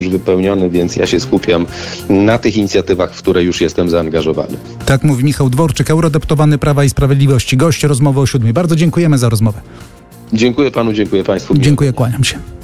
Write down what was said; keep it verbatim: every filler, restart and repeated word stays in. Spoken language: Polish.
już wypełniony, więc ja się skupiam na tych inicjatywach, w które już jestem zaangażowany. Tak mówi Michał Dworczyk, eurodeputowany Prawa i Sprawiedliwości, gość rozmowy o siódmej. Bardzo dziękujemy za rozmowę. Dziękuję panu, dziękuję państwu. Dziękuję, kłaniam się.